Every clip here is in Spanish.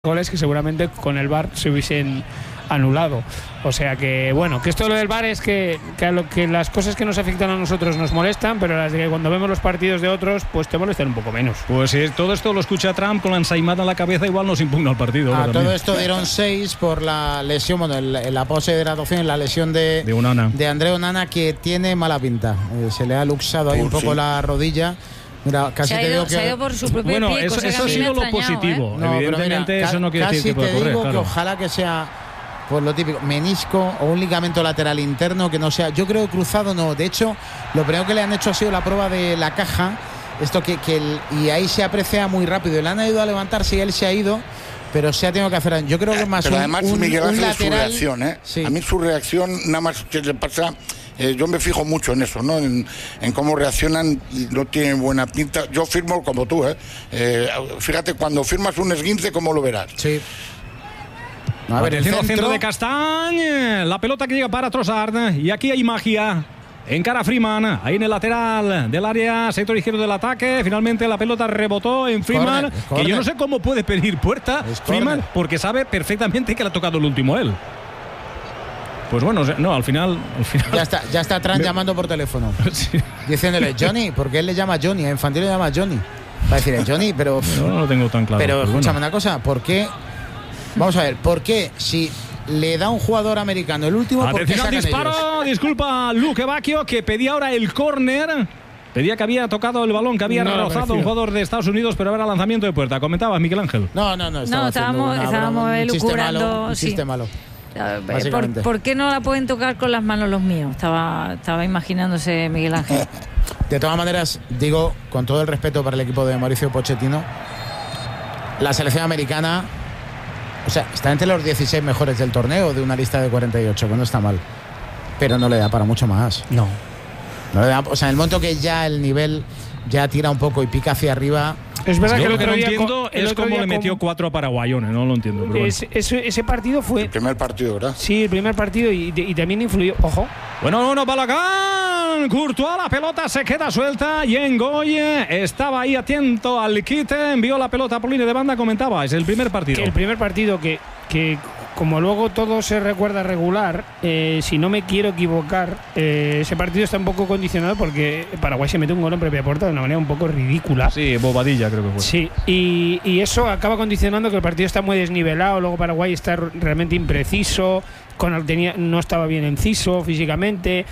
goles que seguramente con el VAR se hubiesen anulado. O sea que, bueno, que esto lo del VAR es que las cosas que nos afectan a nosotros nos molestan, pero las de que cuando vemos los partidos de otros, pues te molestan un poco menos. Pues si todo esto lo escucha Trump con la ensaimada en la cabeza, igual nos impugna el partido. Todo esto dieron 6 por la lesión, bueno, la pose de la adopción, la lesión de André Onana, que tiene mala pinta. Se le ha luxado ahí un poco la rodilla. Mira, casi te digo que... se ha ido por su propio pie, eso ha sido lo positivo. No, evidentemente mira, eso no quiere decir que pueda correr. Digo que ojalá que sea pues lo típico, menisco o un ligamento lateral interno, que no sea, yo creo cruzado no. De hecho, lo primero que le han hecho ha sido la prueba de la caja, esto y ahí se aprecia muy rápido. Le han ayudado a levantarse y él se ha ido, pero se ha tenido que hacer. Yo creo que más pero además Miguel Ángel, lateral, su reacción, sí. A mí su reacción, nada más que le pasa. Yo me fijo mucho en eso, ¿no? En cómo reaccionan y no tienen buena pinta. Yo firmo como tú, fíjate, cuando firmas un esguince, ¿cómo lo verás? Sí. A ver, atención al centro de Castañ, la pelota que llega para Trossard, y aquí hay magia. Encara Freeman, ahí en el lateral del área, sector izquierdo del ataque. Finalmente la pelota rebotó en Freeman, que yo no sé cómo puede pedir puerta Freeman, porque sabe perfectamente que le ha tocado el último él. Pues bueno, no, al final... Ya está Trump llamando por teléfono. Sí. Diciéndole, Johnny, porque él le llama Johnny, a Infantino le llama Johnny. Va a decirle, Johnny, pero... No lo tengo tan claro. Pero escúchame una cosa, ¿por qué? Vamos a ver, ¿por qué si le da un jugador americano el último? Atención al disparo, ellos? Disculpa, Luque Bacchio, que pedía ahora el córner. Pedía que había tocado el balón, que había rozado un jugador de Estados Unidos, pero era lanzamiento de puerta. ¿Comentabas, Miguel Ángel? No, estábamos elucubrando. Un chiste malo. ¿Por qué no la pueden tocar con las manos los míos? Estaba imaginándose Miguel Ángel. De todas maneras, digo, con todo el respeto para el equipo de Mauricio Pochettino, la selección americana, o sea, está entre los 16 mejores del torneo de una lista de 48, que no está mal, pero no le da para mucho más. No le da, o sea, en el momento que ya el nivel ya tira un poco y pica hacia arriba. Es verdad que lo que no entiendo es cómo le metió 4 a Paraguayones, no lo entiendo. Pero ese partido fue... El primer partido, ¿verdad? Sí, el primer partido y también influyó. Ojo. Bueno, Balogun, Courtois, la pelota se queda suelta y Ngoy estaba ahí atento al quite, envió la pelota por línea de banda, comentaba, es el primer partido. Que el primer partido que como luego todo se recuerda regular, si no me quiero equivocar, ese partido está un poco condicionado porque Paraguay se mete un gol en propia puerta de una manera un poco ridícula. Sí, bobadilla creo que fue. Sí, y eso acaba condicionando que el partido está muy desnivelado, luego Paraguay está realmente impreciso, no estaba bien enciso físicamente.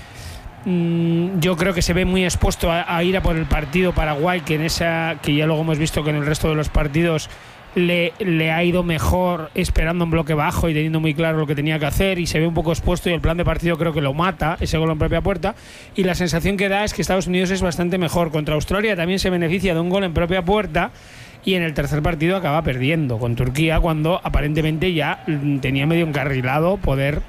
Yo creo que se ve muy expuesto a ir a por el partido Paraguay, que ya luego hemos visto que en el resto de los partidos le ha ido mejor esperando en bloque bajo y teniendo muy claro lo que tenía que hacer, y se ve un poco expuesto, y el plan de partido creo que lo mata, ese gol en propia puerta, y la sensación que da es que Estados Unidos es bastante mejor. Contra Australia también se beneficia de un gol en propia puerta, y en el tercer partido acaba perdiendo con Turquía, cuando aparentemente ya tenía medio encarrilado poder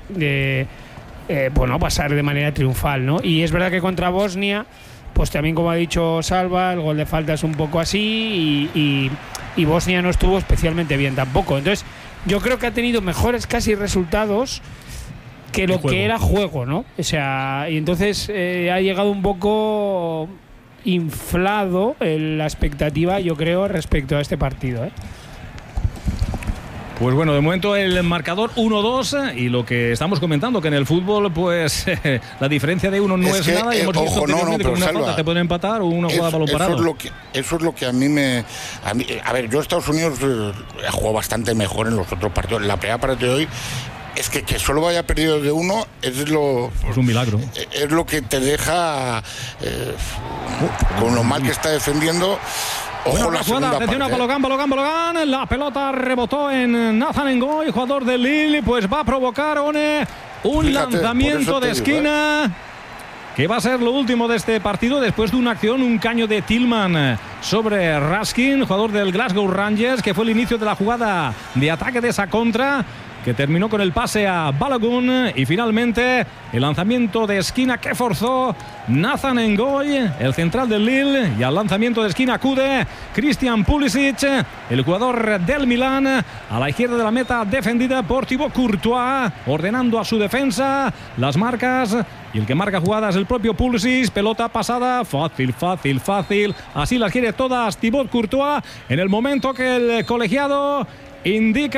pasar de manera triunfal, ¿no? Y es verdad que contra Bosnia, pues también, como ha dicho Salva, el gol de falta es un poco así, y Bosnia no estuvo especialmente bien tampoco. Entonces yo creo que ha tenido mejores casi resultados que lo que era juego, ¿no? O sea, y entonces ha llegado un poco inflado la expectativa, yo creo, respecto a este partido, Pues bueno, de momento el marcador 1-2, y lo que estamos comentando, que en el fútbol pues la diferencia de uno no es nada, y hemos visto que con una falta te pueden empatar o una jugada balón parado. Eso es lo que a mí, a ver, yo Estados Unidos he jugado bastante mejor en los otros partidos. La primera parte de hoy es que solo vaya perdido de uno es un milagro. Es lo que te deja con lo mal que está defendiendo. Ojo, la segunda atención a Balogun, la pelota rebotó en Nathan Ngoy, jugador del Lille, pues va a provocar un lanzamiento de esquina, que va a ser lo último de este partido, después de una acción, un caño de Tillman sobre Raskin, jugador del Glasgow Rangers, que fue el inicio de la jugada de ataque de esa contra, que terminó con el pase a Balogun, y finalmente el lanzamiento de esquina que forzó Nathan Ngoy, el central del Lille, y al lanzamiento de esquina acude Christian Pulisic, el jugador del Milán, a la izquierda de la meta, defendida por Thibaut Courtois, ordenando a su defensa las marcas, y el que marca jugadas el propio Pulisic. Pelota pasada, fácil, así las quiere todas Thibaut Courtois, en el momento que el colegiado indica